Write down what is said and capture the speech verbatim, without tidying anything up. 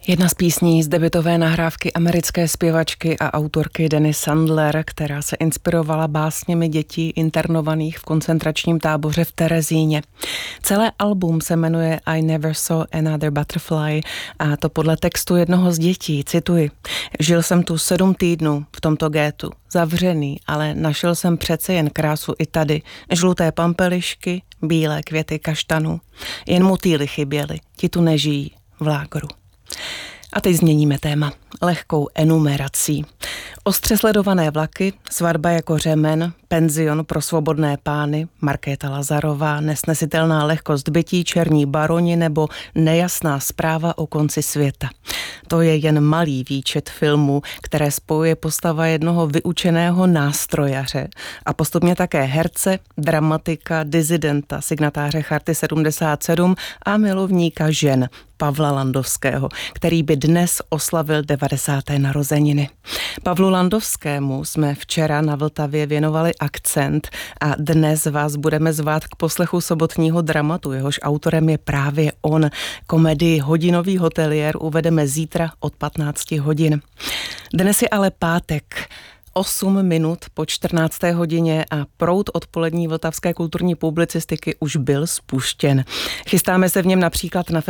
Jedna z písní z debutové nahrávky americké zpěvačky a autorky Denny Sandler, která se inspirovala básněmi dětí internovaných v koncentračním táboře v Terezíně. Celé album se jmenuje I Never Saw Another Butterfly a to podle textu jednoho z dětí, cituji. Žil jsem tu sedm týdnů v tomto gétu, zavřený, ale našel jsem přece jen krásu i tady. Žluté pampelišky, bílé květy kaštanů. Jen motýly chyběly, ti tu nežijí v lágru. A teď změníme téma. Lehkou enumerací. Ostře sledované vlaky, svatba jako řemen, penzion pro svobodné pány, Markéta Lazarová, nesnesitelná lehkost bytí, černí baroni nebo nejasná zpráva o konci světa. To je jen malý výčet filmů, které spojuje postava jednoho vyučeného nástrojaře a postupně také herce, dramatika, disidenta, signatáře Charty sedmdesát sedm a milovníka žen Pavla Landovského, který by dnes oslavil devadesáté narozeniny. Pavlu Landovskému jsme včera na Vltavě věnovali akcent a dnes vás budeme zvát k poslechu sobotního dramatu, jehož autorem je právě on. Komedii Hodinový hoteliér uvedeme zítra od patnácti hodin. Dnes je ale pátek. osm minut po čtrnácté hodině a proud odpolední vltavské kulturní publicistiky už byl spuštěn. Chystáme se v něm například na